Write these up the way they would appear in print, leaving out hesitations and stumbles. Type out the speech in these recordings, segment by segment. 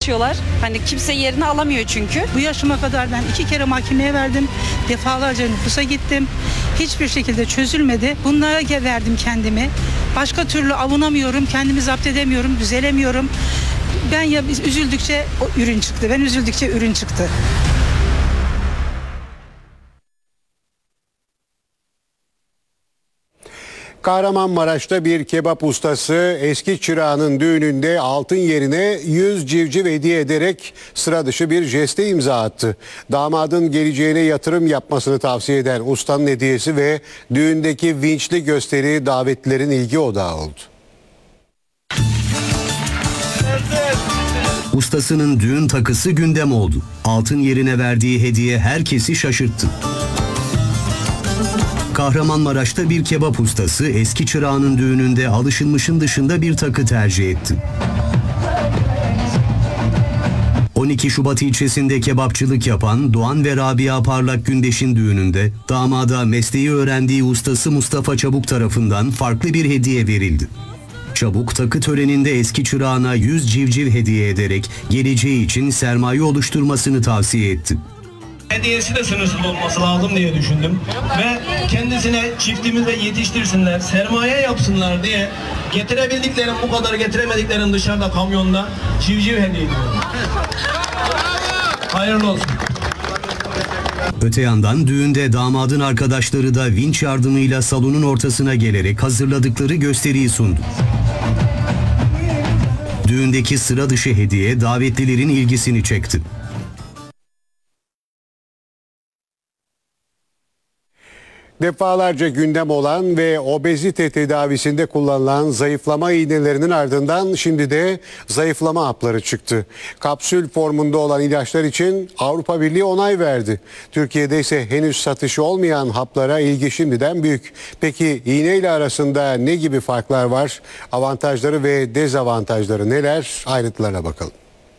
uğraşıyorlar. Hani kimse yerini alamıyor çünkü. Bu yaşıma kadar ben 2 kere mahkemeye verdim. Defalarca nüfusa gittim. Hiçbir şekilde çözülmedi. Bunlara verdim kendimi. Başka türlü avunamıyorum. Kendimi zapt edemiyorum. Düzelemiyorum. Biz üzüldükçe o ürün çıktı. Ben üzüldükçe ürün çıktı. Kahramanmaraş'ta bir kebap ustası eski çırağının düğününde altın yerine 100 civciv hediye ederek sıra dışı bir jeste imza attı. Damadın geleceğine yatırım yapmasını tavsiye eden ustanın hediyesi ve düğündeki vinçli gösteri davetlilerin ilgi odağı oldu. Ustasının düğün takısı gündem oldu. Altın yerine verdiği hediye herkesi şaşırttı. Kahramanmaraş'ta bir kebap ustası eski çırağının düğününde alışılmışın dışında bir takı tercih etti. 12 Şubat ilçesinde kebapçılık yapan Doğan ve Rabia Parlak Gündeş'in düğününde damada mesleği öğrendiği ustası Mustafa Çabuk tarafından farklı bir hediye verildi. Çabuk takı töreninde eski çırağına 100 civciv hediye ederek geleceği için sermaye oluşturmasını tavsiye etti. Hediyesi de sınırsız olması lazım diye düşündüm ve kendisine çiftimize yetiştirsinler, sermaye yapsınlar diye getirebildiklerim bu kadar, getiremediklerim dışarıda kamyonda civciv hediye ediyorum. Hayırlı olsun. Öte yandan düğünde damadın arkadaşları da vinç yardımıyla salonun ortasına gelerek hazırladıkları gösteriyi sundu. Düğündeki sıra dışı hediye davetlilerin ilgisini çekti. Defalarca gündem olan ve obezite tedavisinde kullanılan zayıflama iğnelerinin ardından şimdi de zayıflama hapları çıktı. Kapsül formunda olan ilaçlar için Avrupa Birliği onay verdi. Türkiye'de ise henüz satışı olmayan haplara ilgi şimdiden büyük. Peki iğne ile arasında ne gibi farklar var? Avantajları ve dezavantajları neler? Ayrıntılarına bakalım.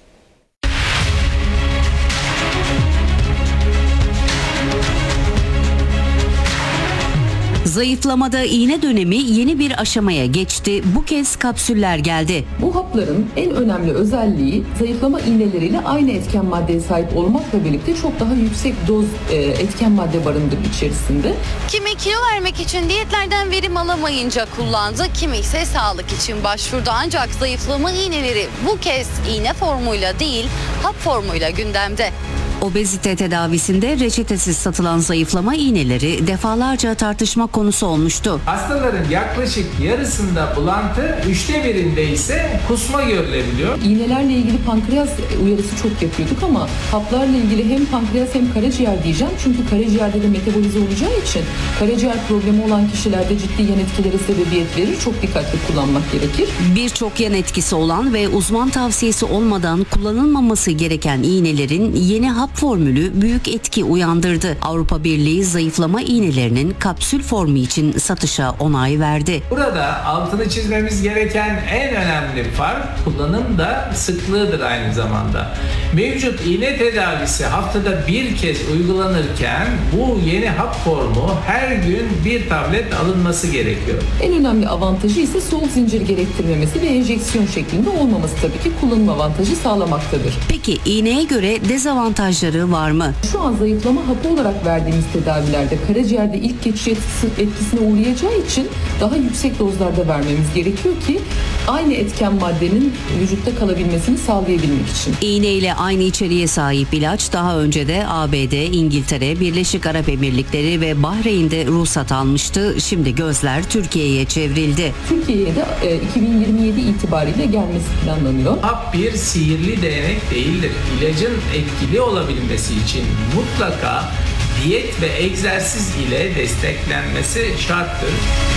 Zayıflamada iğne dönemi yeni bir aşamaya geçti. Bu kez kapsüller geldi. Bu hapların en önemli özelliği zayıflama iğneleriyle aynı etken maddeye sahip olmakla birlikte çok daha yüksek doz etken madde barındırır içerisinde. Kimi kilo vermek için diyetlerden verim alamayınca kullandı, kimi ise sağlık için başvurdu. Ancak zayıflama iğneleri bu kez iğne formuyla değil, hap formuyla gündemde. Obezite tedavisinde reçetesiz satılan zayıflama iğneleri defalarca tartışma konusu olmuştu. Hastaların yaklaşık yarısında bulantı, 1/3'inde ise kusma görülebiliyor. İğnelerle ilgili pankreas uyarısı çok yapıyorduk ama haplarla ilgili hem pankreas hem karaciğer diyeceğim. Çünkü karaciğerde de metabolize olacağı için karaciğer problemi olan kişilerde ciddi yan etkilere sebebiyet verir. Çok dikkatli kullanmak gerekir. Birçok yan etkisi olan ve uzman tavsiyesi olmadan kullanılmaması gereken iğnelerin yeni hap formülü büyük etki uyandırdı. Avrupa Birliği zayıflama iğnelerinin kapsül formu için satışa onay verdi. Burada altını çizmemiz gereken en önemli fark kullanım da sıklığıdır aynı zamanda. Mevcut iğne tedavisi haftada bir kez uygulanırken bu yeni hap formu her gün bir tablet alınması gerekiyor. En önemli avantajı ise soğuk zincir gerektirmemesi ve enjeksiyon şeklinde olmaması tabii ki kullanım avantajı sağlamaktadır. Peki iğneye göre dezavantajları var mı? Şu an zayıflama hapı olarak verdiğimiz tedavilerde karaciğerde ilk geçiş etkisine uğrayacağı için daha yüksek dozlarda vermemiz gerekiyor ki aynı etken maddenin vücutta kalabilmesini sağlayabilmek için. İğne ile aynı içeriğe sahip ilaç daha önce de ABD, İngiltere, Birleşik Arap Emirlikleri ve Bahreyn'de ruhsat almıştı. Şimdi gözler Türkiye'ye çevrildi. Türkiye'ye de 2027 itibariyle gelmesi planlanıyor. Hap bir sihirli değnek değildir. İlacın etkili olabilmesi için mutlaka diyet ve egzersiz ile desteklenmesi şarttır.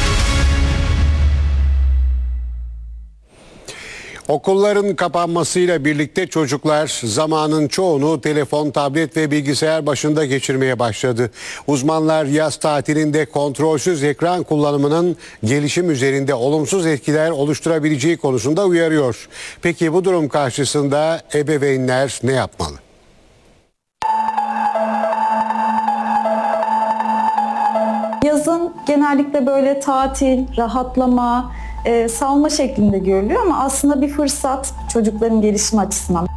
Okulların kapanmasıyla birlikte çocuklar zamanın çoğunu telefon, tablet ve bilgisayar başında geçirmeye başladı. Uzmanlar yaz tatilinde kontrolsüz ekran kullanımının gelişim üzerinde olumsuz etkiler oluşturabileceği konusunda uyarıyor. Peki bu durum karşısında ebeveynler ne yapmalı? Yazın genellikle böyle tatil, rahatlama, salma şeklinde görülüyor ama aslında bir fırsat çocukların gelişimi açısından.